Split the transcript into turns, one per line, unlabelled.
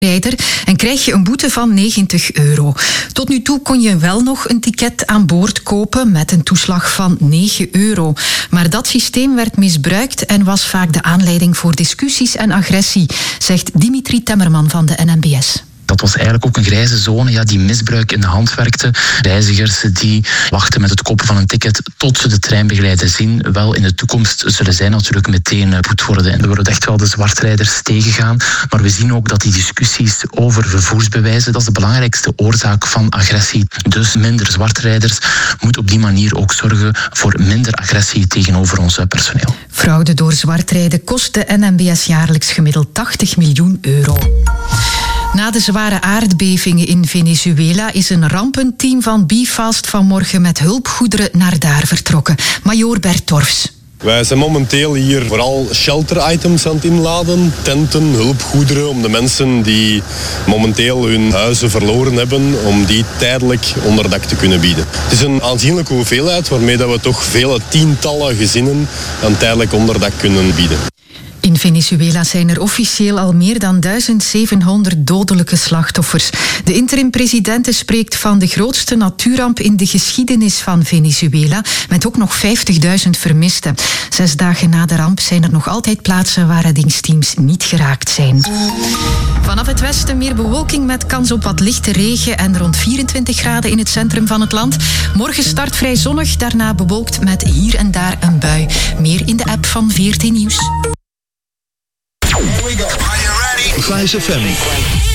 en krijg je een boete van €90. Tot nu toe kon je wel nog een ticket aan boord kopen met een toeslag van €9. Maar dat systeem werd misbruikt en was vaak de aanleiding voor discussies en agressie, zegt Dimitri Temmerman van de NMBS.
Dat was eigenlijk ook een grijze zone die misbruik in de hand werkte. Reizigers die wachten met het kopen van een ticket tot ze de treinbegeleider zien, wel in de toekomst zullen zij natuurlijk meteen boet worden. En we willen echt wel de zwartrijders tegengaan. Maar we zien ook dat die discussies over vervoersbewijzen, dat is de belangrijkste oorzaak van agressie. Dus minder zwartrijders moet op die manier ook zorgen voor minder agressie tegenover ons personeel.
Fraude door zwartrijden kost de NMBS jaarlijks gemiddeld €80 miljoen. Na de zware aardbevingen in Venezuela is een rampenteam van BeFast vanmorgen met hulpgoederen naar daar vertrokken. Major Bert Torfs.
Wij zijn momenteel hier vooral shelter-items aan het inladen, tenten, hulpgoederen, om de mensen die momenteel hun huizen verloren hebben, om die tijdelijk onderdak te kunnen bieden. Het is een aanzienlijke hoeveelheid waarmee dat we toch vele tientallen gezinnen een tijdelijk onderdak kunnen bieden.
In Venezuela zijn er officieel al meer dan 1700 dodelijke slachtoffers. De interim-president spreekt van de grootste natuurramp in de geschiedenis van Venezuela, met ook nog 50.000 vermisten. 6 dagen na de ramp zijn er nog altijd plaatsen waar reddingsteams niet geraakt zijn. Vanaf het westen meer bewolking met kans op wat lichte regen en rond 24 graden in het centrum van het land. Morgen start vrij zonnig, daarna bewolkt met hier en daar een bui. Meer in de app van VRT Nieuws.
Vice FM.